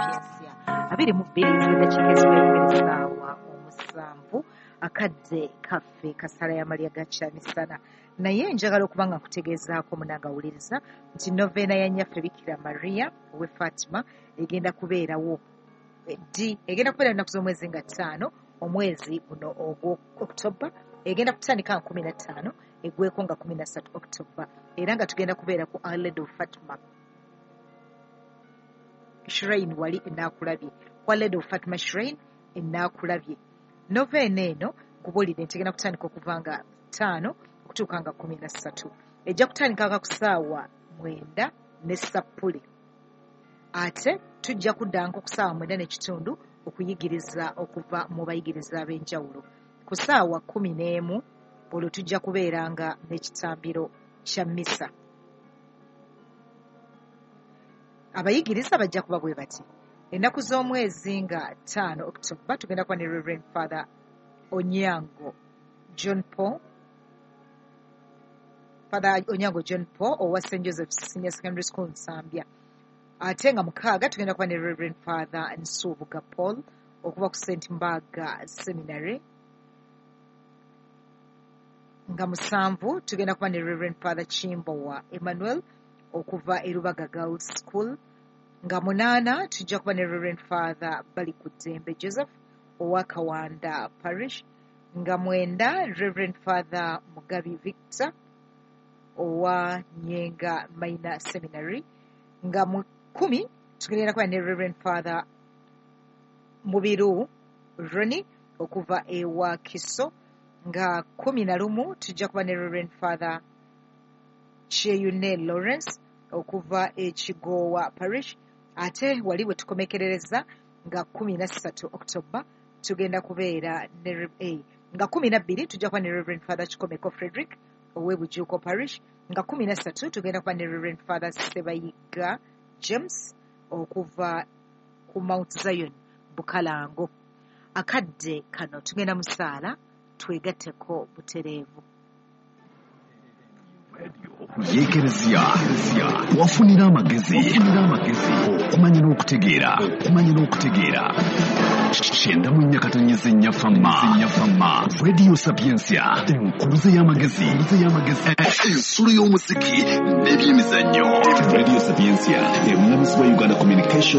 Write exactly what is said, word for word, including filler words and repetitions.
Sapiensia abiri mu bbiri z'eddakiika eziwera essaawa omusanvu akadde kaffe kasala ya Maria gakyamisana naye njagala okuba nga nkutegeezaako munagawuliriza nti noveena ya nnyaffe Bikira Maria owe Fatima egenda kubeerawo ddi egenda kubeera ennaku z'omwezi nga ttaano omwezi guno ogwa October egenda kutandika nga kumi na ttaano egweko nga kumi na ssatu October era nga tugenda kubeera ku Our Lady of Fatima Shrine wali enaakulabye kwa Lady of Fatima Shrine enaakulabye noveena eno kubuulire nti egenda kutandika okuva nga ttaano okutuuka nga kumi na ssatu ejja kutandikanga ku ssaawa mwenda ne sappule ate tujja kuddanga ku ssaawa mwenda n'ekitundu okuyigiriza okuva mu bayigiriza ab'enjawulo ku ssaawa kumi n'emu olwo tujja kubeeranga n'ekitambiro kya mmisa abayigiriza bajja kuba bwe bati ennaku z'omwezi nga ttaano October tugenda kuba ne Reverend Father Onyango John Paul Father Onyango John Paul owa Saint Joseph Senior Secondary School Nsambya ate nga mukaaga tugenda kuba ne Reverend Father Nsubuga Paul okuva ku Saint Mbaga Seminary nga musanvu tugenda kuba ne Reverend Father Chimbowa Emmanuel okuva e Rubaga Girls School nga munaana tujja kuba ne Reverend Father Balikudembe Joseph owa Kawanda Parish nga mwenda Reverend Father Mugabi Victor owa Nyenga Minor Seminary nga mu kumi tugenda kuba ne Reverend Father Mubiru Roni okuva ewa Kiso nga kumi na lumu tujja kuba ne Reverend Father Cheyune Lawrence okuva ekigowa Parish ate wali bwe tukomekerereza nga kumi na ssatu October tugenda kubeera ne eh, nga kumi na bbiri tujja kuba ne Reverend Father Chikomeko Frederick ow'ebujuuko Parish nga kumi na ssatu tugenda kuba ne Reverend Father Sebayiga James okuva ku Mount Zion Bukalango akadde kano tugenda musaala twegatteko butereevu yeekerezya wafunira amagezi okumanya n'okutegeera okumanya n'okutegeera kyenda mu nnyakatanyiza ennyafamma Radio Sapiensia enkuluze y'amagezi ensulo y'omuziki n'ebyemizannyo Radio Sapiensia emulamuzi wa Uganda Communication